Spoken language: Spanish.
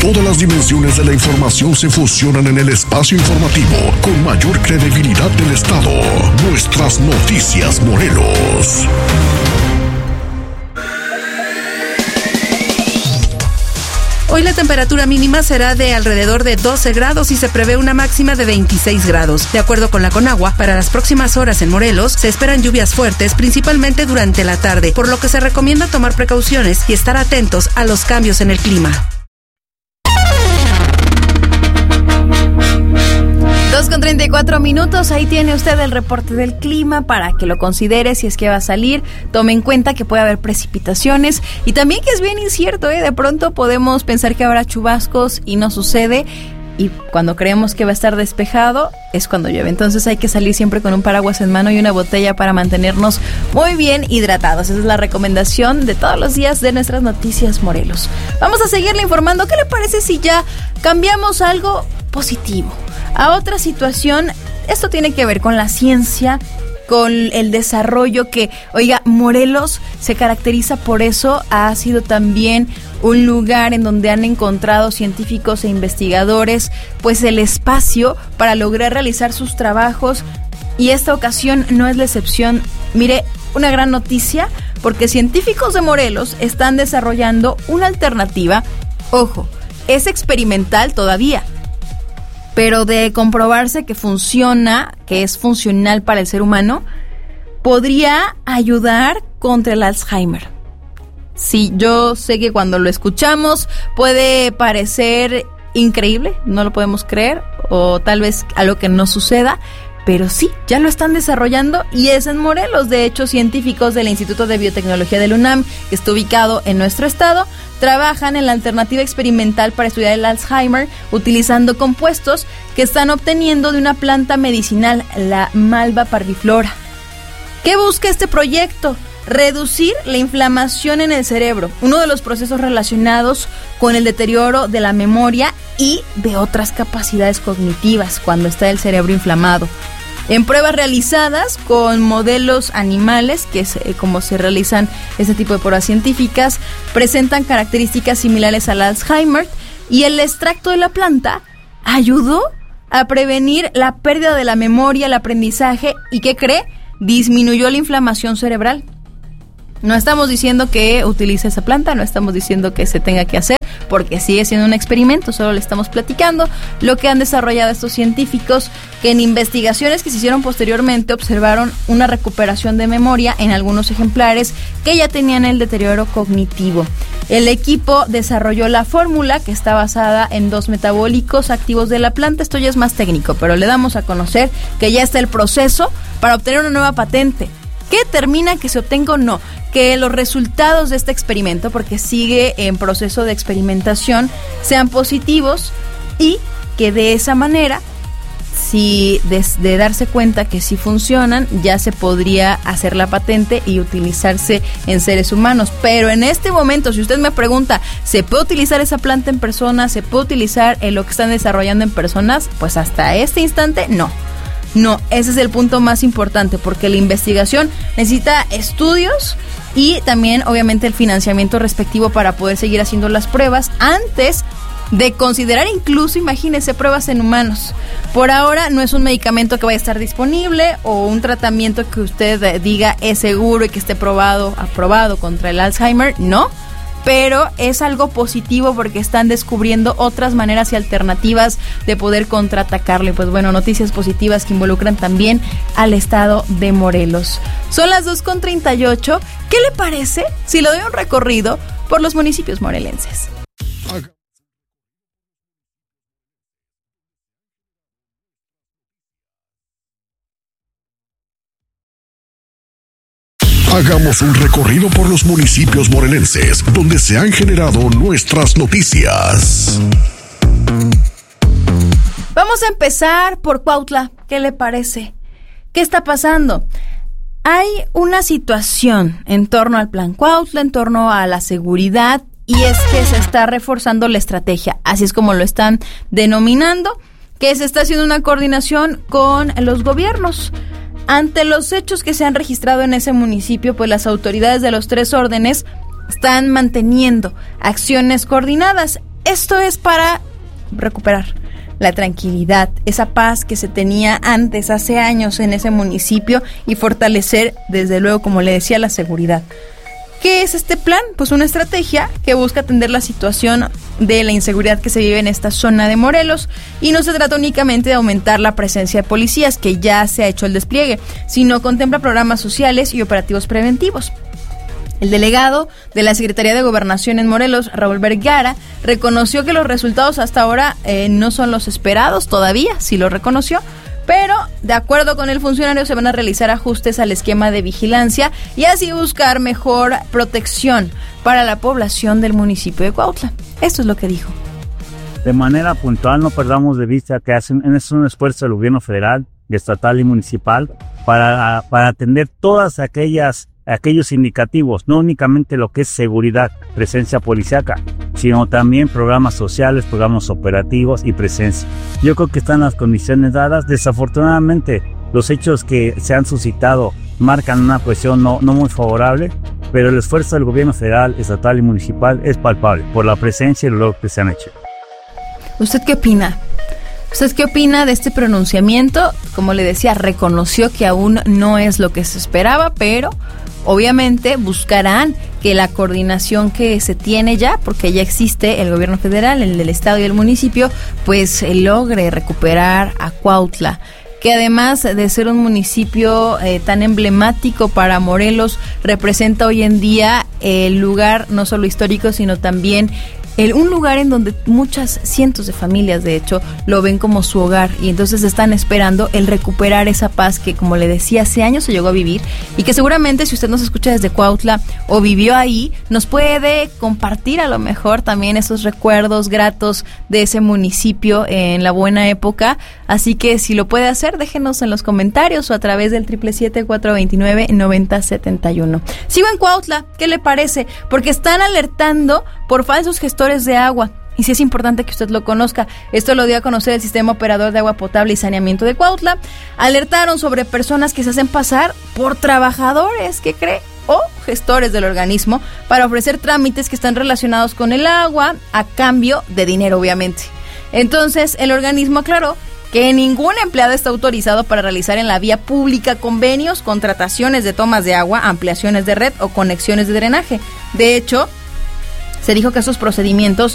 Todas las dimensiones de la información se fusionan en el espacio informativo con mayor credibilidad del Estado. Nuestras Noticias Morelos. Hoy la temperatura mínima será de alrededor de 12 grados y se prevé una máxima de 26 grados. De acuerdo con la Conagua, para las próximas horas en Morelos se esperan lluvias fuertes, principalmente durante la tarde, por lo que se recomienda tomar precauciones y estar atentos a los cambios en el clima. 2:34, ahí tiene usted el reporte del clima para que lo considere si es que va a salir. Tome en cuenta que puede haber precipitaciones y también que es bien incierto, de pronto podemos pensar que habrá chubascos y no sucede, y cuando creemos que va a estar despejado es cuando llueve. Entonces hay que salir siempre con un paraguas en mano y una botella para mantenernos muy bien hidratados. Esa es la recomendación de todos los días de nuestras Noticias Morelos. Vamos a seguirle informando. ¿Qué le parece si ya cambiamos algo positivo a otra situación? Esto tiene que ver con la ciencia, con el desarrollo que, Morelos se caracteriza por eso. Ha sido también un lugar en donde han encontrado científicos e investigadores pues el espacio para lograr realizar sus trabajos, y esta ocasión no es la excepción. Mire, una gran noticia, porque científicos de Morelos están desarrollando una alternativa. Ojo, es experimental todavía, pero de comprobarse que funciona, que es funcional para el ser humano, podría ayudar contra el Alzheimer. Sí, yo sé que cuando lo escuchamos puede parecer increíble, no lo podemos creer, o tal vez algo que no suceda, pero sí, ya lo están desarrollando y es en Morelos. De hecho, científicos del Instituto de Biotecnología del UNAM, que está ubicado en nuestro estado, trabajan en la alternativa experimental para estudiar el Alzheimer utilizando compuestos que están obteniendo de una planta medicinal, la Malva parviflora. ¿Qué busca este proyecto? Reducir la inflamación en el cerebro, uno de los procesos relacionados con el deterioro de la memoria y de otras capacidades cognitivas cuando está el cerebro inflamado. En pruebas realizadas con modelos animales, que es como se realizan este tipo de pruebas científicas, presentan características similares al Alzheimer, y el extracto de la planta ayudó a prevenir la pérdida de la memoria, el aprendizaje, y ¿qué cree? Disminuyó la inflamación cerebral. No estamos diciendo que utilice esa planta, no estamos diciendo que se tenga que hacer, porque sigue siendo un experimento, solo le estamos platicando lo que han desarrollado estos científicos, que en investigaciones que se hicieron posteriormente observaron una recuperación de memoria en algunos ejemplares que ya tenían el deterioro cognitivo. El equipo desarrolló la fórmula, que está basada en 2 metabólicos activos de la planta. Esto ya es más técnico, pero le damos a conocer que ya está el proceso para obtener una nueva patente. ¿Qué determina que se obtenga o no? Que los resultados de este experimento, porque sigue en proceso de experimentación, sean positivos, y que de esa manera, si de darse cuenta que sí funcionan, ya se podría hacer la patente y utilizarse en seres humanos. Pero en este momento, si usted me pregunta, ¿se puede utilizar esa planta en personas? ¿Se puede utilizar lo que están desarrollando en personas? Pues hasta este instante, no. No, ese es el punto más importante, porque la investigación necesita estudios y también, obviamente, el financiamiento respectivo para poder seguir haciendo las pruebas antes de considerar incluso, imagínese, pruebas en humanos. Por ahora no es un medicamento que vaya a estar disponible o un tratamiento que usted diga es seguro y que esté aprobado contra el Alzheimer, no. Pero es algo positivo porque están descubriendo otras maneras y alternativas de poder contraatacarlo. Y pues bueno, noticias positivas que involucran también al estado de Morelos. Son las 2:38. ¿Qué le parece si le doy un recorrido por los municipios morelenses? Hagamos un recorrido por los municipios morelenses, donde se han generado nuestras noticias. Vamos a empezar por Cuautla. ¿Qué le parece? ¿Qué está pasando? Hay una situación en torno al Plan Cuautla, en torno a la seguridad, y es que se está reforzando la estrategia, así es como lo están denominando, que se está haciendo una coordinación con los gobiernos. Ante los hechos que se han registrado en ese municipio, pues las autoridades de los 3 órdenes están manteniendo acciones coordinadas. Esto es para recuperar la tranquilidad, esa paz que se tenía antes, hace años en ese municipio, y fortalecer, desde luego, como le decía, la seguridad. ¿Qué es este plan? Pues una estrategia que busca atender la situación de la inseguridad que se vive en esta zona de Morelos, y no se trata únicamente de aumentar la presencia de policías, que ya se ha hecho el despliegue, sino contempla programas sociales y operativos preventivos. El delegado de la Secretaría de Gobernación en Morelos, Raúl Vergara, reconoció que los resultados hasta ahora no son los esperados, todavía sí lo reconoció, pero de acuerdo con el funcionario se van a realizar ajustes al esquema de vigilancia y así buscar mejor protección para la población del municipio de Cuautla. Esto es lo que dijo. De manera puntual, no perdamos de vista que es un esfuerzo del gobierno federal, estatal y municipal para atender todas aquellos indicativos, no únicamente lo que es seguridad, presencia policíaca, sino también programas sociales, programas operativos y presencia. Yo creo que están las condiciones dadas. Desafortunadamente, los hechos que se han suscitado marcan una cuestión no muy favorable, pero el esfuerzo del gobierno federal, estatal y municipal es palpable por la presencia y los logros que se han hecho. ¿Usted qué opina? ¿Usted qué opina de este pronunciamiento? Como le decía, reconoció que aún no es lo que se esperaba, pero obviamente buscarán que la coordinación que se tiene ya, porque ya existe el gobierno federal, el del estado y el municipio, pues logre recuperar a Cuautla, que además de ser un municipio tan emblemático para Morelos, representa hoy en día el lugar no solo histórico, sino también un lugar en donde muchas cientos de familias, de hecho, lo ven como su hogar, y entonces están esperando el recuperar esa paz que, como le decía, hace años se llegó a vivir, y que seguramente si usted nos escucha desde Cuautla o vivió ahí, nos puede compartir a lo mejor también esos recuerdos gratos de ese municipio en la buena época. Así que si lo puede hacer, déjenos en los comentarios o a través del 777-429-9071. Sigo en Cuautla, ¿qué le parece? Porque están alertando por falsos gestores de agua. Y sí es importante que usted lo conozca. Esto lo dio a conocer el Sistema Operador de Agua Potable y Saneamiento de Cuautla. Alertaron sobre personas que se hacen pasar por trabajadores, ¿qué cree?, o gestores del organismo, para ofrecer trámites que están relacionados con el agua a cambio de dinero, obviamente. Entonces, el organismo aclaró que ningún empleado está autorizado para realizar en la vía pública convenios, contrataciones de tomas de agua, ampliaciones de red o conexiones de drenaje. De hecho, se dijo que esos procedimientos